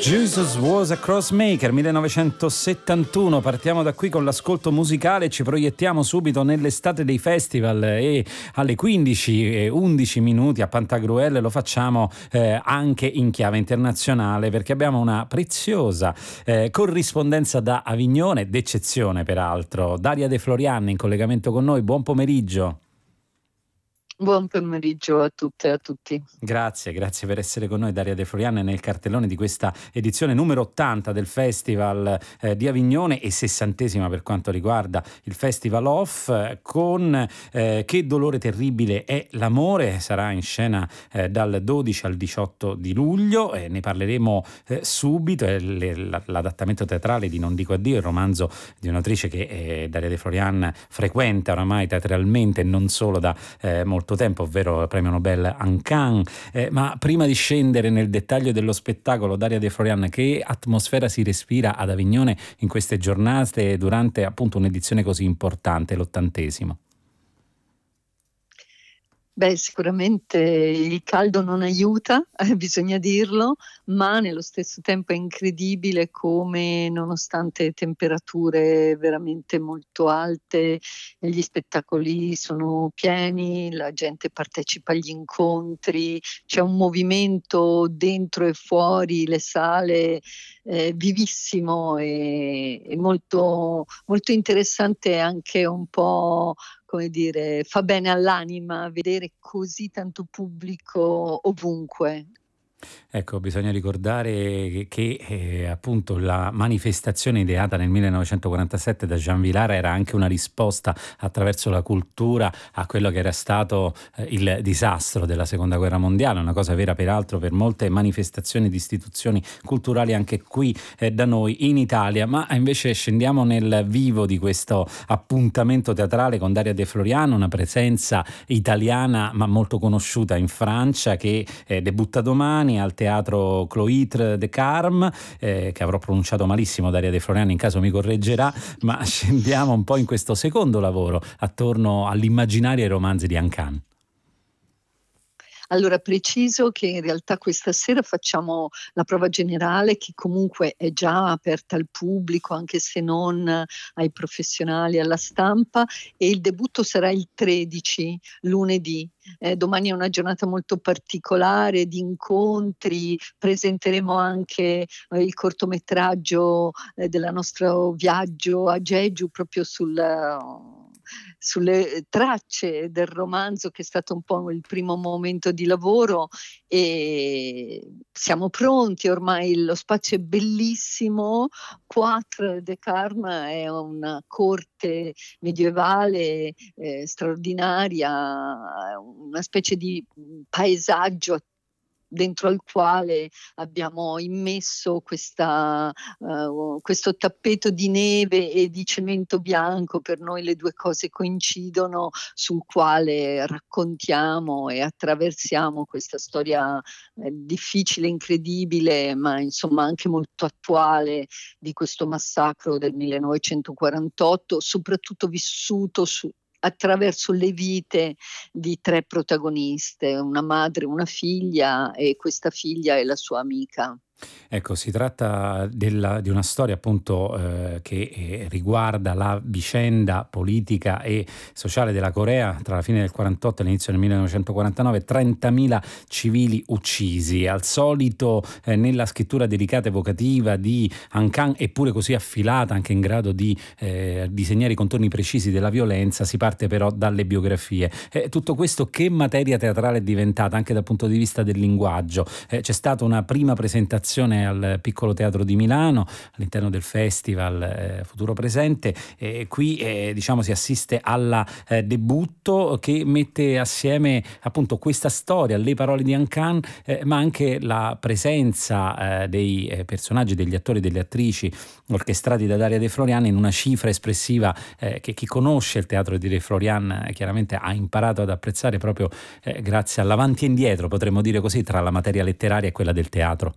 Jesus Was a Crossmaker, 1971. Partiamo da qui con l'ascolto musicale, ci proiettiamo subito nell'estate dei festival e alle 15:11 a Pantagruel lo facciamo anche in chiave internazionale, perché abbiamo una preziosa corrispondenza da Avignone, d'eccezione peraltro. Daria De Florian in collegamento con noi, buon pomeriggio. Buon pomeriggio a tutte e a tutti. Grazie per essere con noi, Daria De Florian, nel cartellone di questa edizione numero 80 del Festival di Avignone e 60ª per quanto riguarda il Festival Off, con Che dolore terribile è l'amore. Sarà in scena dal 12 al 18 di luglio e ne parleremo subito. È l'adattamento teatrale di Non dico addio, il romanzo di un'autrice che Daria De Florian frequenta oramai teatralmente e non solo da molto tempo, ovvero il premio Nobel Anh Can. Ma prima di scendere nel dettaglio dello spettacolo, Daria De Florian, che atmosfera si respira ad Avignone in queste giornate durante appunto un'edizione così importante, l'80°? Beh, sicuramente il caldo non aiuta, bisogna dirlo, ma nello stesso tempo è incredibile come, nonostante temperature veramente molto alte, gli spettacoli sono pieni, la gente partecipa agli incontri, c'è un movimento dentro e fuori le sale vivissimo e molto, molto interessante, anche un po', come dire, fa bene all'anima vedere così tanto pubblico ovunque. Ecco, bisogna ricordare che appunto la manifestazione ideata nel 1947 da Jean Vilar era anche una risposta attraverso la cultura a quello che era stato il disastro della Seconda Guerra Mondiale, una cosa vera peraltro per molte manifestazioni di istituzioni culturali anche qui da noi in Italia. Ma invece scendiamo nel vivo di questo appuntamento teatrale con Daria De Florian, una presenza italiana ma molto conosciuta in Francia, che debutta domani al Teatro Cloître de Carme, che avrò pronunciato malissimo, Daria De Florian in caso mi correggerà, ma scendiamo un po' in questo secondo lavoro attorno all'immaginario e ai romanzi di Anh Can. Allora, preciso che in realtà questa sera facciamo la prova generale, che comunque è già aperta al pubblico, anche se non ai professionali, alla stampa, e il debutto sarà il 13, lunedì. Domani è una giornata molto particolare di incontri, presenteremo anche il cortometraggio del nostro viaggio a Jeju, proprio sulle tracce del romanzo, che è stato un po' il primo momento di lavoro, e siamo pronti ormai. Lo spazio è bellissimo. Quatre de Carme è una corte medievale straordinaria, una specie di paesaggio dentro al quale abbiamo immesso questo tappeto di neve e di cemento bianco. Per noi le due cose coincidono, sul quale raccontiamo e attraversiamo questa storia difficile, incredibile, ma insomma anche molto attuale, di questo massacro del 1948, soprattutto vissuto attraverso le vite di tre protagoniste, una madre, una figlia, e questa figlia è la sua amica. Ecco, si tratta di una storia appunto che riguarda la vicenda politica e sociale della Corea tra la fine del 48 e l'inizio del 1949, 30.000 civili uccisi. Al solito nella scrittura delicata e evocativa di Anh Can, eppure così affilata, anche in grado di disegnare i contorni precisi della violenza, si parte però dalle biografie. Tutto questo che materia teatrale è diventata anche dal punto di vista del linguaggio? C'è stata una prima presentazione al Piccolo Teatro di Milano all'interno del festival Futuro Presente, qui diciamo si assiste al debutto che mette assieme appunto questa storia, le parole di Anh Can, ma anche la presenza dei personaggi, degli attori e delle attrici orchestrati da Daria De Florian in una cifra espressiva che chi conosce il teatro di De Florian chiaramente ha imparato ad apprezzare proprio grazie all'avanti e indietro, potremmo dire così, tra la materia letteraria e quella del teatro.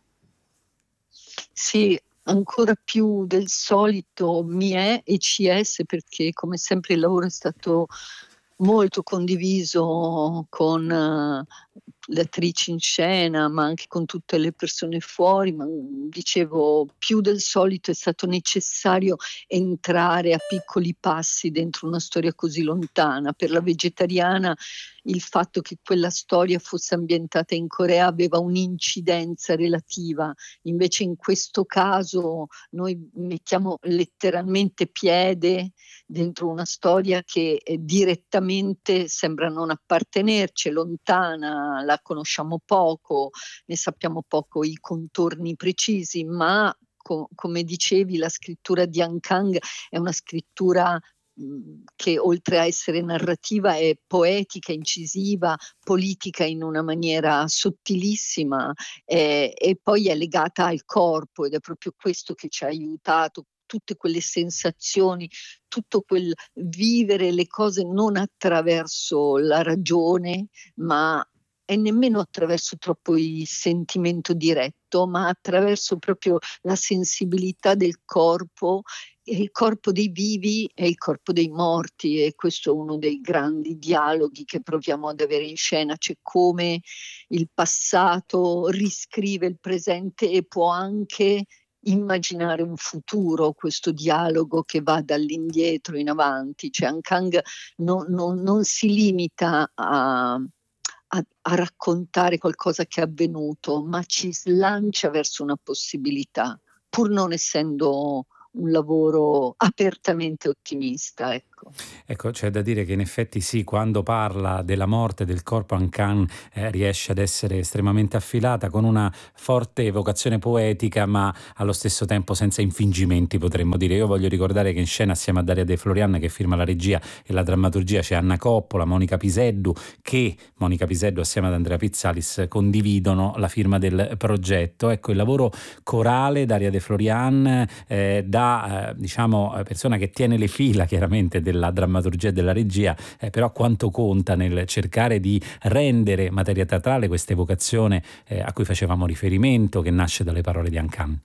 Sì, ancora più del solito mi è e ci è, perché come sempre il lavoro è stato molto condiviso con le attrici in scena, ma anche con tutte le persone fuori, ma dicevo, più del solito è stato necessario entrare a piccoli passi dentro una storia così lontana. Per la vegetariana il fatto che quella storia fosse ambientata in Corea aveva un'incidenza relativa, invece in questo caso noi mettiamo letteralmente piede dentro una storia che direttamente sembra non appartenerci, è lontana, la conosciamo poco, ne sappiamo poco i contorni precisi, ma come dicevi, la scrittura di Han Kang è una scrittura che oltre a essere narrativa è poetica, incisiva, politica in una maniera sottilissima, e poi è legata al corpo, ed è proprio questo che ci ha aiutato, tutte quelle sensazioni, tutto quel vivere le cose non attraverso la ragione, ma e nemmeno attraverso troppo il sentimento diretto, ma attraverso proprio la sensibilità del corpo, il corpo dei vivi e il corpo dei morti, e questo è uno dei grandi dialoghi che proviamo ad avere in scena, cioè come il passato riscrive il presente e può anche immaginare un futuro, questo dialogo che va dall'indietro in avanti, cioè Han Kang non si limita a raccontare qualcosa che è avvenuto, ma ci slancia verso una possibilità, pur non essendo un lavoro apertamente ottimista, ecco. Ecco, c'è da dire che in effetti sì, quando parla della morte del corpo Han Kang riesce ad essere estremamente affilata, con una forte evocazione poetica, ma allo stesso tempo senza infingimenti, potremmo dire. Io voglio ricordare che in scena, assieme a Daria De Florian, che firma la regia e la drammaturgia, c'è Anna Coppola, Monica Piseddu, che Monica Piseddu assieme ad Andrea Pizzalis condividono la firma del progetto. Ecco, il lavoro corale, Daria De Florian, diciamo persona che tiene le fila chiaramente della drammaturgia e della regia, però quanto conta nel cercare di rendere materia teatrale questa evocazione a cui facevamo riferimento, che nasce dalle parole di Han Kang.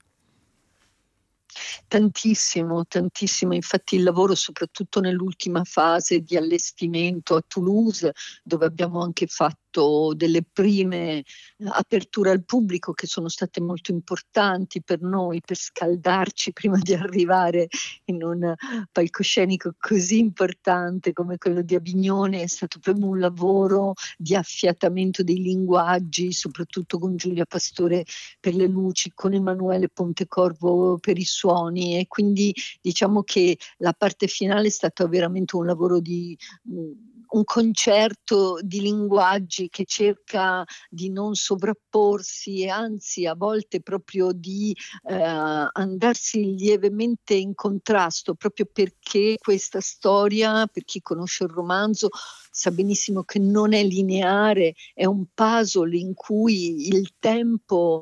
Tantissimo, tantissimo, infatti il lavoro soprattutto nell'ultima fase di allestimento a Toulouse, dove abbiamo anche fatto delle prime aperture al pubblico che sono state molto importanti per noi, per scaldarci prima di arrivare in un palcoscenico così importante come quello di Avignone. È stato proprio un lavoro di affiatamento dei linguaggi, soprattutto con Giulia Pastore per le luci, con Emanuele Pontecorvo per i suoni, e quindi diciamo che la parte finale è stata veramente un lavoro di un concerto di linguaggi che cerca di non sovrapporsi e anzi a volte proprio di andarsi lievemente in contrasto, proprio perché questa storia, per chi conosce il romanzo, sa benissimo che non è lineare, è un puzzle in cui il tempo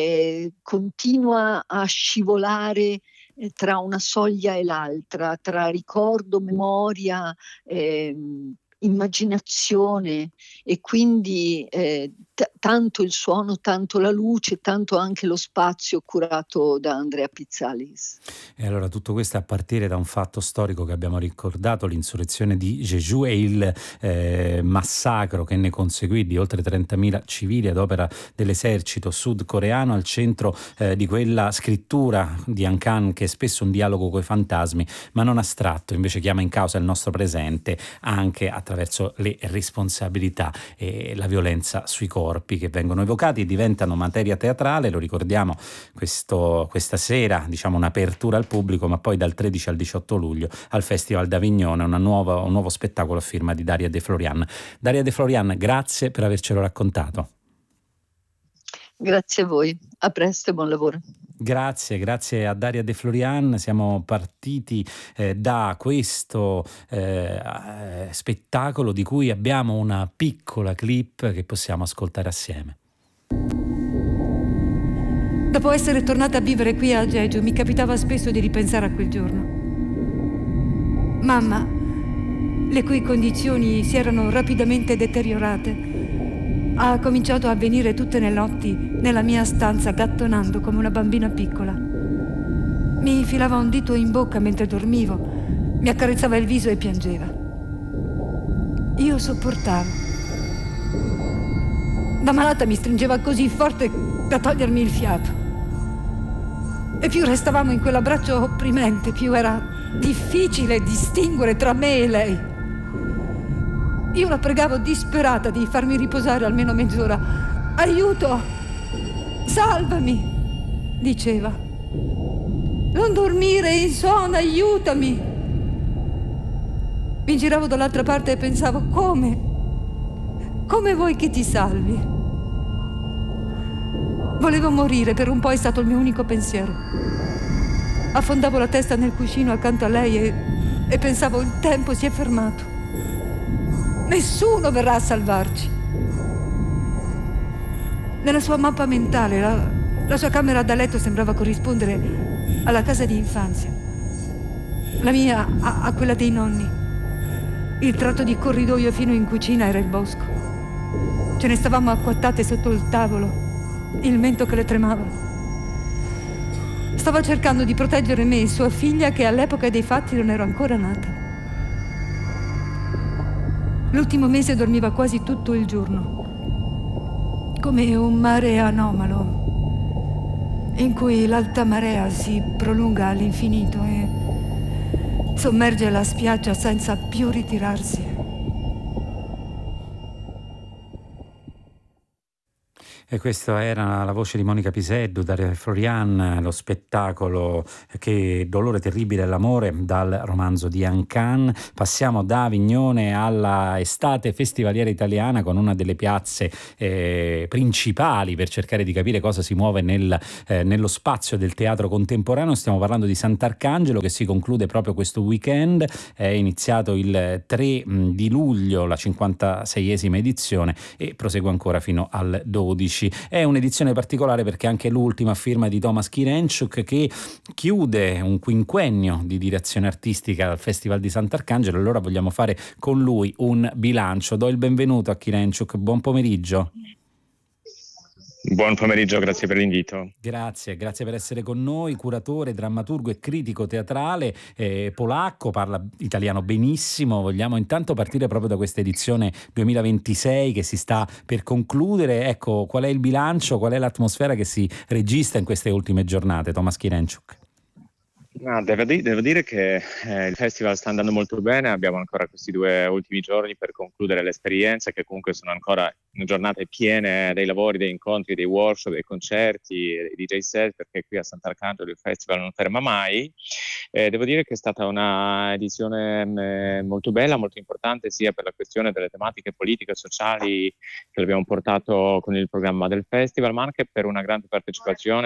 continua a scivolare tra una soglia e l'altra, tra ricordo, memoria, immaginazione, e quindi tanto il suono, tanto la luce, tanto anche lo spazio curato da Andrea Pizzalis. E allora tutto questo a partire da un fatto storico che abbiamo ricordato, l'insurrezione di Jeju e il massacro che ne conseguì di oltre 30.000 civili ad opera dell'esercito sudcoreano, al centro di quella scrittura di Han Kang che è spesso un dialogo coi fantasmi, ma non astratto, invece chiama in causa il nostro presente anche attraverso le responsabilità e la violenza sui corpi che vengono evocati e diventano materia teatrale. Lo ricordiamo, questa sera, diciamo, un'apertura al pubblico, ma poi dal 13 al 18 luglio al Festival d'Avignone un nuovo spettacolo a firma di Daria De Florian. Daria De Florian, grazie per avercelo raccontato. Grazie a voi, a presto e buon lavoro. Grazie a Daria De Florian. Siamo partiti da questo spettacolo di cui abbiamo una piccola clip che possiamo ascoltare assieme. Dopo essere tornata a vivere qui a Jeju, mi capitava spesso di ripensare a quel giorno. Mamma, le cui condizioni si erano rapidamente deteriorate, ha cominciato a venire tutte le notti nella mia stanza gattonando come una bambina piccola. Mi filava un dito in bocca mentre dormivo, mi accarezzava il viso e piangeva. Io sopportavo. Da malata mi stringeva così forte da togliermi il fiato. E più restavamo in quell'abbraccio opprimente, più era difficile distinguere tra me e lei. Io la pregavo disperata di farmi riposare almeno mezz'ora. Aiuto! Salvami! Diceva. Non dormire, insonne, aiutami! Mi giravo dall'altra parte e pensavo, come? Come vuoi che ti salvi? Volevo morire, per un po' è stato il mio unico pensiero. Affondavo la testa nel cuscino accanto a lei e pensavo, il tempo si è fermato. Nessuno verrà a salvarci. Nella sua mappa mentale, la sua camera da letto sembrava corrispondere alla casa di infanzia. La mia a quella dei nonni. Il tratto di corridoio fino in cucina era il bosco. Ce ne stavamo acquattate sotto il tavolo, il mento che le tremava. Stava cercando di proteggere me e sua figlia, che all'epoca dei fatti non ero ancora nata. L'ultimo mese dormiva quasi tutto il giorno, come un mare anomalo, in cui l'alta marea si prolunga all'infinito e sommerge la spiaggia senza più ritirarsi. E questa era la voce di Monica Piseddu, Daria Florian, lo spettacolo Che dolore terribile è l'amore, dal romanzo di Anne Can. Passiamo da Avignone alla estate festivaliera italiana, con una delle piazze principali per cercare di capire cosa si muove nello spazio del teatro contemporaneo. Stiamo parlando di Sant'Arcangelo, che si conclude proprio questo weekend. È iniziato il 3 di luglio la 56esima edizione e prosegue ancora fino al 12. È un'edizione particolare perché anche l'ultima firma di Tomasz Kirenczuk, che chiude un quinquennio di direzione artistica al Festival di Sant'Arcangelo. Allora vogliamo fare con lui un bilancio. Do il benvenuto a Kirenczuk, buon pomeriggio. Buon pomeriggio, grazie per l'invito. Grazie per essere con noi, curatore, drammaturgo e critico teatrale, polacco, parla italiano benissimo. Vogliamo intanto partire proprio da questa edizione 2026 che si sta per concludere. Ecco, qual è il bilancio, qual è l'atmosfera che si registra in queste ultime giornate, Tomasz Kirenczuk? Devo dire che il festival sta andando molto bene, abbiamo ancora questi 2 ultimi giorni per concludere l'esperienza, che comunque sono ancora giornate piene dei lavori, dei incontri, dei workshop, dei concerti, dei DJ set, perché qui a Sant'Arcangelo il festival non ferma mai. Devo dire che è stata una edizione molto bella, molto importante, sia per la questione delle tematiche politiche e sociali che abbiamo portato con il programma del festival, ma anche per una grande partecipazione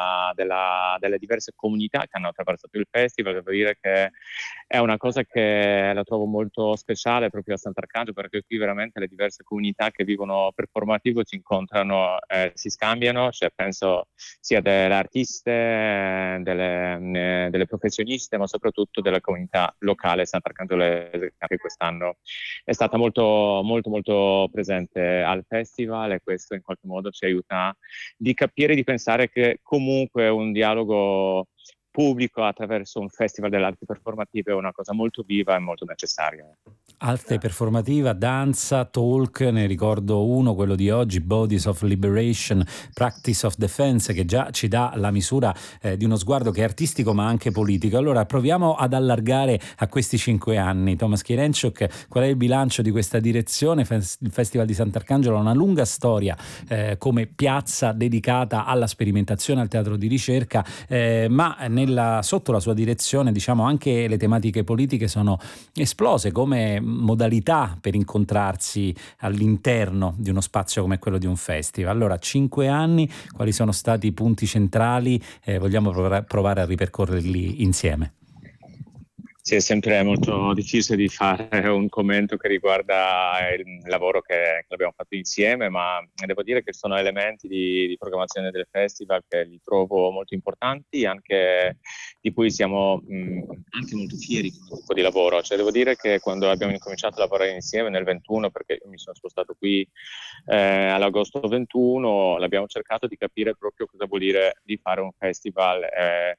delle diverse comunità che hanno attraversato il festival. Devo dire che è una cosa che la trovo molto speciale proprio a Sant'Arcangelo, perché qui veramente le diverse comunità che vivono performativo si incontrano, si scambiano, cioè penso sia delle artiste, delle professioniste, ma soprattutto della comunità locale Sant'Arcangelo, che quest'anno è stata molto molto molto presente al festival, e questo in qualche modo ci aiuta di capire, di pensare che comunque un dialogo pubblico attraverso un festival dell'arte performativa è una cosa molto viva e molto necessaria. Arte performativa, danza, talk, ne ricordo uno, quello di oggi, Bodies of Liberation, Practice of Defense, che già ci dà la misura di uno sguardo che è artistico ma anche politico. Allora proviamo ad allargare a questi 5 anni. Tomasz Kirenczuk, qual è il bilancio di questa direzione? Il Festival di Sant'Arcangelo ha una lunga storia come piazza dedicata alla sperimentazione, al teatro di ricerca, ma sotto la sua direzione, diciamo, anche le tematiche politiche sono esplose come modalità per incontrarsi all'interno di uno spazio come quello di un festival. Allora, 5 anni, quali sono stati i punti centrali? Vogliamo provare a ripercorrerli insieme. Sì, è sempre molto difficile di fare un commento che riguarda il lavoro che abbiamo fatto insieme, ma devo dire che sono elementi di programmazione del festival che li trovo molto importanti, anche di cui siamo anche molto fieri come tipo di lavoro. Cioè, devo dire che quando abbiamo incominciato a lavorare insieme nel 21, perché io mi sono spostato qui all'agosto 21, l'abbiamo cercato di capire proprio cosa vuol dire di fare un festival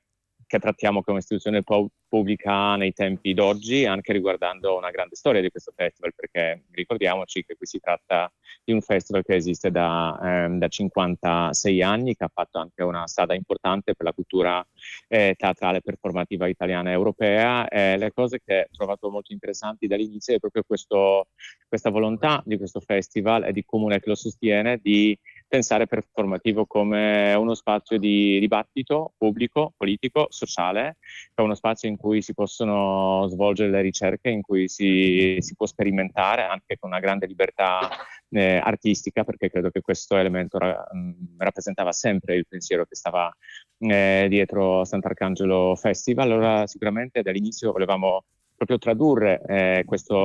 che trattiamo come istituzione pubblica nei tempi d'oggi, anche riguardando una grande storia di questo festival, perché ricordiamoci che qui si tratta di un festival che esiste da 56 anni, che ha fatto anche una strada importante per la cultura teatrale performativa italiana e europea. Le cose che ho trovato molto interessanti dall'inizio è proprio questa volontà di questo festival e di comune che lo sostiene di pensare performativo come uno spazio di dibattito pubblico, politico, sociale, è uno spazio in cui si possono svolgere le ricerche, in cui si può sperimentare anche con una grande libertà artistica, perché credo che questo elemento rappresentava sempre il pensiero che stava dietro Sant'Arcangelo Festival. Allora sicuramente dall'inizio volevamo proprio tradurre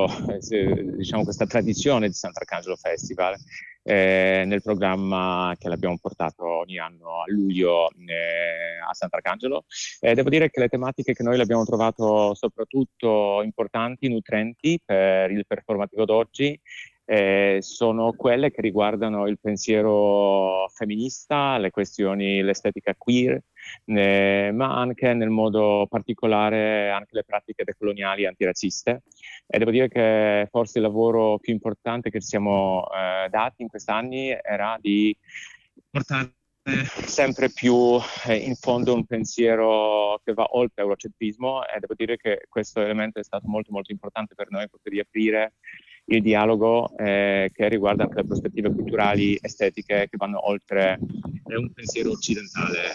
questa tradizione di Sant'Arcangelo Festival nel programma che l'abbiamo portato ogni anno a luglio a Sant'Arcangelo. Devo dire che le tematiche che noi abbiamo trovato soprattutto importanti, nutrenti per il performativo d'oggi, sono quelle che riguardano il pensiero femminista, le questioni, l'estetica queer, ma anche nel modo particolare anche le pratiche decoloniali antirazziste. E devo dire che forse il lavoro più importante che ci siamo dati in questi anni era di portare sempre più in fondo un pensiero che va oltre l'eurocentrismo, e devo dire che questo elemento è stato molto molto importante per noi, proprio di aprire il dialogo che riguarda anche le prospettive culturali, estetiche che vanno oltre un pensiero occidentale,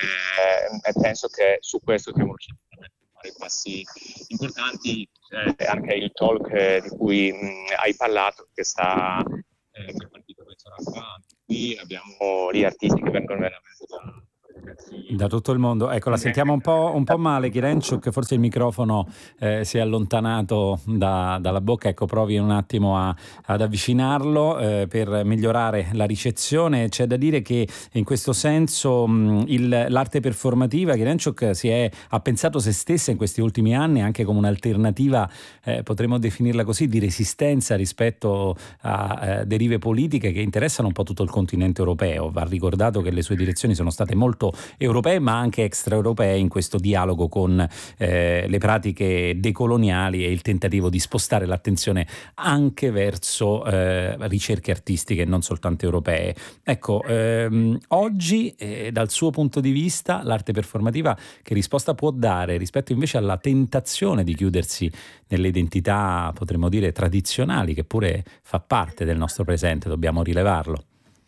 e penso che su questo stiamo riuscendo a fare passi importanti, anche il talk di cui hai parlato, che è partito questo anno fa. Qui abbiamo gli artisti che vengono veramente da tutto il mondo. Ecco, la sentiamo un po' male, Kirenchuk, forse il microfono si è allontanato dalla bocca. Ecco, provi un attimo ad avvicinarlo per migliorare la ricezione. C'è da dire che in questo senso l'arte performativa, Kirenchuk, ha pensato se stessa in questi ultimi anni anche come un'alternativa, potremmo definirla così, di resistenza rispetto a derive politiche che interessano un po' tutto il continente europeo. Va ricordato che le sue direzioni sono state molto europee ma anche extraeuropee in questo dialogo con le pratiche decoloniali e il tentativo di spostare l'attenzione anche verso ricerche artistiche non soltanto europee. Ecco, oggi dal suo punto di vista l'arte performativa che risposta può dare rispetto invece alla tentazione di chiudersi nelle identità, potremmo dire, tradizionali, che pure fa parte del nostro presente, dobbiamo rilevarlo?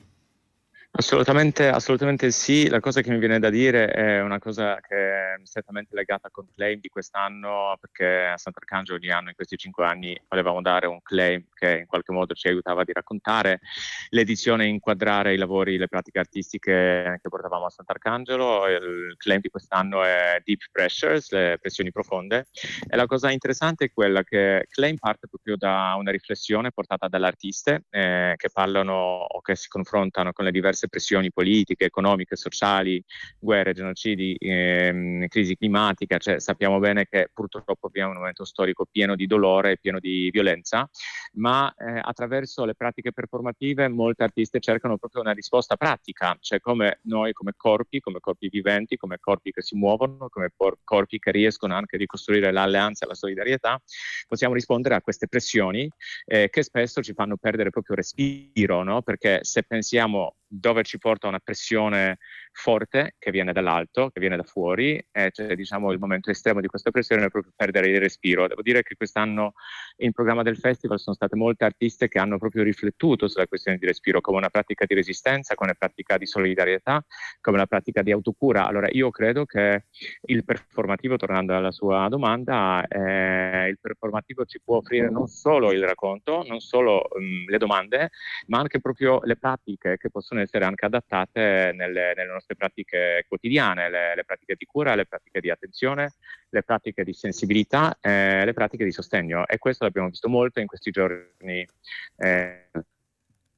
Assolutamente sì. La cosa che mi viene da dire è una cosa che è strettamente legata col claim di quest'anno, perché a Sant'Arcangelo ogni anno in questi 5 anni volevamo dare un claim che in qualche modo ci aiutava di raccontare l'edizione e inquadrare i lavori, le pratiche artistiche che portavamo a Sant'Arcangelo. Il claim di quest'anno è Deep Pressures, le pressioni profonde, e la cosa interessante è quella che claim parte proprio da una riflessione portata dalle artiste che parlano o che si confrontano con le diverse pressioni politiche, economiche, sociali, guerre, genocidi, crisi climatica. Cioè, sappiamo bene che purtroppo abbiamo un momento storico pieno di dolore e pieno di violenza, ma attraverso le pratiche performative molte artiste cercano proprio una risposta pratica, cioè come noi come corpi viventi, come corpi che si muovono, come corpi che riescono anche a ricostruire l'alleanza e la solidarietà, possiamo rispondere a queste pressioni che spesso ci fanno perdere proprio respiro, no? Perché se pensiamo dove ci porta una pressione forte che viene dall'alto, che viene da fuori, cioè, diciamo, il momento estremo di questa pressione è proprio perdere il respiro. Devo dire che quest'anno in programma del festival sono state molte artiste che hanno proprio riflettuto sulla questione di respiro come una pratica di resistenza, come una pratica di solidarietà, come una pratica di autocura. Allora io credo che il performativo, tornando alla sua domanda, il performativo ci può offrire non solo il racconto, non solo le domande, ma anche proprio le pratiche che possono essere anche adattate nelle nostre pratiche quotidiane, le pratiche di cura, le pratiche di attenzione, le pratiche di sensibilità, le pratiche di sostegno, e questo l'abbiamo visto molto in questi giorni.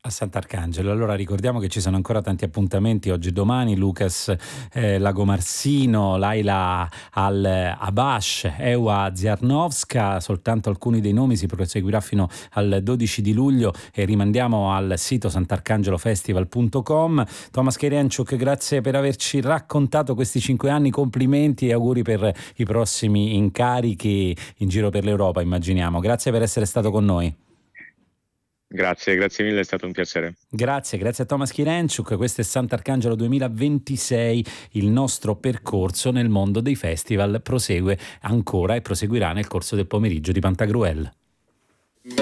A Sant'Arcangelo. Allora ricordiamo che ci sono ancora tanti appuntamenti oggi e domani. Lucas Lagomarsino, Laila Al-Abash, Ewa Ziarnowska, soltanto alcuni dei nomi. Si proseguirà fino al 12 di luglio e rimandiamo al sito santarcangelofestival.com. Thomas Kyrienchuk, grazie per averci raccontato questi 5 anni, complimenti e auguri per i prossimi incarichi in giro per l'Europa, immaginiamo. Grazie per essere stato con noi. Grazie mille, è stato un piacere. Grazie a Thomas Kyrienchuk. Questo è Sant'Arcangelo 2026, il nostro percorso nel mondo dei festival prosegue ancora e proseguirà nel corso del pomeriggio di Pantagruel.